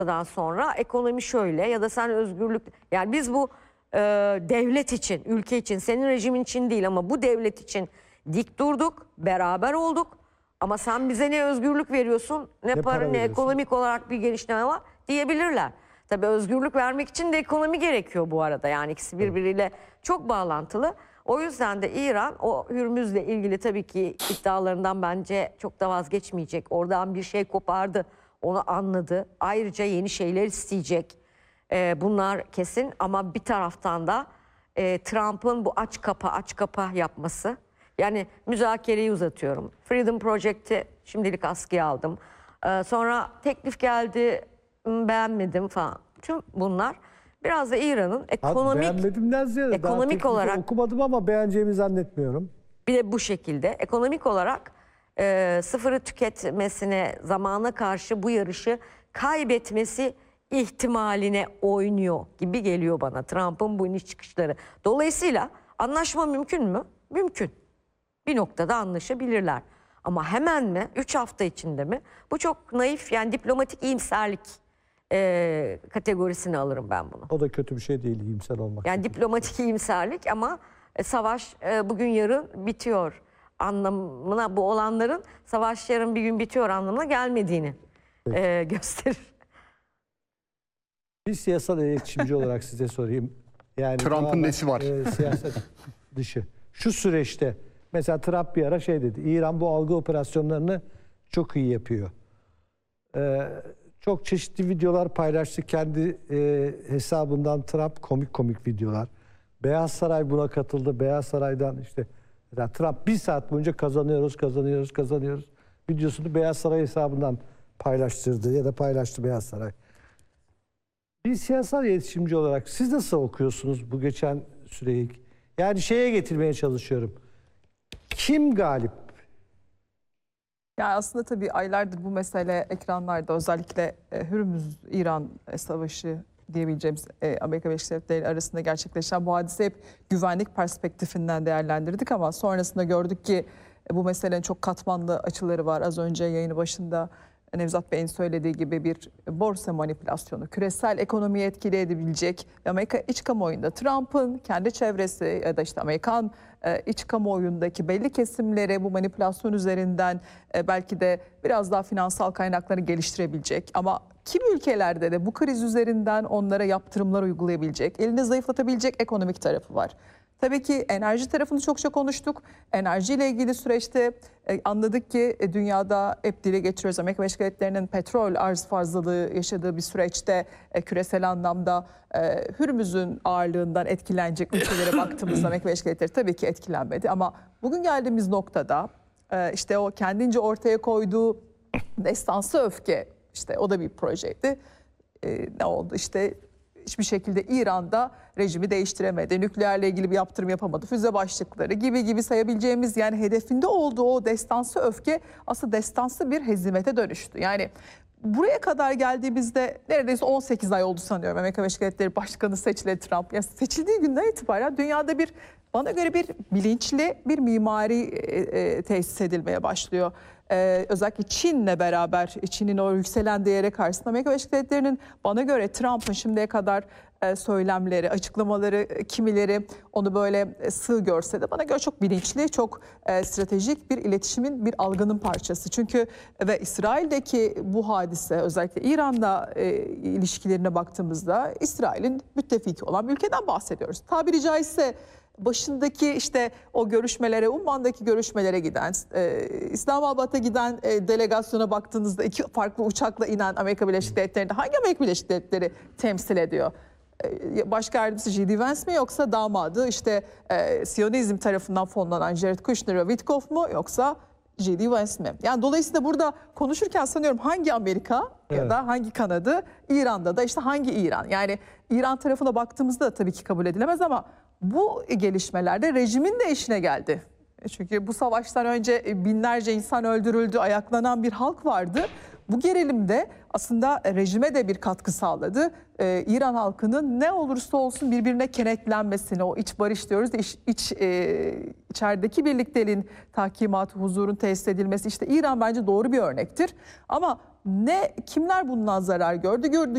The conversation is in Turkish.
sonra ekonomi şöyle ya da sen özgürlük, yani biz bu devlet için, ülke için, senin rejimin için değil ama bu devlet için dik durduk, beraber olduk ama sen bize ne özgürlük veriyorsun, ne para ne ekonomik olarak bir gelişme var diyebilirler. Tabii özgürlük vermek için de ekonomi gerekiyor bu arada, yani ikisi birbiriyle çok bağlantılı. O yüzden de İran o Hürmüz'le ilgili tabii ki iddialarından bence çok da vazgeçmeyecek. Oradan bir şey kopardı, onu anladı. Ayrıca yeni şeyler isteyecek. Bunlar kesin ama bir taraftan da Trump'ın bu aç kapa yapması. Yani müzakereyi uzatıyorum. Freedom Project'i şimdilik askıya aldım. Sonra teklif geldi, beğenmedim falan. Tüm bunlar biraz da İran'ın beğenmedimden ziyade ekonomik olarak okumadım ama beğeneceğimi zannetmiyorum. Bir de bu şekilde ekonomik olarak sıfırı tüketmesine, zamana karşı bu yarışı kaybetmesi ihtimaline oynuyor gibi geliyor bana Trump'ın bu iniş çıkışları. Dolayısıyla anlaşma mümkün mü? Mümkün. Bir noktada anlaşabilirler. Ama hemen mi? 3 hafta içinde mi? Bu çok naif, yani diplomatik iyimserlik kategorisine alırım ben bunu. O da kötü bir şey değil, iyimser olmak. Yani diplomatik iyimserlik ama savaş bugün yarın bitiyor anlamına, bu olanların savaş yarın bir gün bitiyor anlamına gelmediğini gösterir. Bir siyasal iletişimci olarak size sorayım. Yani Trump'ın nesi var? Siyaset dışı. Şu süreçte mesela Trump bir ara şey dedi. İran bu algı operasyonlarını çok iyi yapıyor. Çok çeşitli videolar paylaştı kendi hesabından Trump, komik videolar. Beyaz Saray buna katıldı. Beyaz Saray'dan işte Trump 1 saat boyunca kazanıyoruz videosunu Beyaz Saray hesabından paylaştırdı ya da paylaştı Beyaz Saray. Bir siyasal iletişimci olarak siz nasıl okuyorsunuz bu geçen süreyi? Yani şeye getirmeye çalışıyorum. Kim galip? Yani aslında tabii aylardır bu mesele ekranlarda, özellikle Hürmüz-İran savaşı diyebileceğimiz Amerika Birleşik Devletleri arasında gerçekleşen bu hadise hep güvenlik perspektifinden değerlendirdik ama sonrasında gördük ki bu meselenin çok katmanlı açıları var. Az önce yayını başında Nevzat Bey'in söylediği gibi bir borsa manipülasyonu, küresel ekonomiyi etkileyebilecek ve Amerika iç kamuoyunda Trump'ın kendi çevresi ya da işte Amerikan iç kamuoyundaki belli kesimlere bu manipülasyon üzerinden belki de biraz daha finansal kaynakları geliştirebilecek ama kimi ülkelerde de bu kriz üzerinden onlara yaptırımlar uygulayabilecek, elini zayıflatabilecek ekonomik tarafı var. Tabii ki enerji tarafını çokça konuştuk. Enerjiyle ilgili süreçte anladık ki dünyada hep dile getiriyoruz. Amerika Birleşik Devletleri'nin petrol arz fazlalığı yaşadığı bir süreçte küresel anlamda Hürmüz'ün ağırlığından etkilenecek ülkelere baktığımızda Amerika Birleşik Devletleri tabii ki etkilenmedi. Ama bugün geldiğimiz noktada işte o kendince ortaya koyduğu destansı öfke, işte o da bir projeydi. Ne oldu işte? Hiçbir şekilde İran'da rejimi değiştiremedi. Nükleerle ilgili bir yaptırım yapamadı. Füze başlıkları gibi sayabileceğimiz, yani hedefinde olduğu o destansı öfke aslında destansı bir hezimete dönüştü. Yani buraya kadar geldiğimizde neredeyse 18 ay oldu sanıyorum. Amerika Birleşik Devletleri Başkanı seçildi Trump. Yani seçildiği günden itibaren dünyada bana göre bir bilinçli bir mimari tesis edilmeye başlıyor. Özellikle Çin'le beraber, Çin'in o yükselen değere karşısında Amerika Birleşik Devletleri'nin bana göre Trump'ın şimdiye kadar söylemleri, açıklamaları, kimileri onu böyle sığ görse de bana göre çok bilinçli, çok stratejik bir iletişimin, bir algının parçası. Çünkü ve İsrail'deki bu hadise, özellikle İran'la ilişkilerine baktığımızda İsrail'in müttefiki olan bir ülkeden bahsediyoruz. Tabiri caizse başındaki işte o görüşmelere, Umman'daki görüşmelere giden, İslamabad'a giden delegasyona baktığınızda 2 farklı uçakla inen Amerika Birleşik Devletleri'nde hangi Amerika Birleşik Devletleri temsil ediyor? Başka yardımcısı J.D. Vance mi, yoksa damadı işte Siyonizm tarafından fonlanan Jared Kushner ve Witkoff mu, yoksa J.D. Vance mi? Yani dolayısıyla burada konuşurken sanıyorum hangi Amerika ya da hangi kanadı, İran'da da işte hangi İran? Yani İran tarafına baktığımızda da tabii ki kabul edilemez ama bu gelişmelerde rejimin de işine geldi. Çünkü bu savaştan önce binlerce insan öldürüldü, ayaklanan bir halk vardı. Bu gerilimde aslında rejime de bir katkı sağladı. İran halkının ne olursa olsun birbirine kenetlenmesini, o iç barış diyoruz da içerideki birlikteliğin tahkimatı, huzurun tesis edilmesi, işte İran bence doğru bir örnektir. Ama kimler bundan zarar gördü?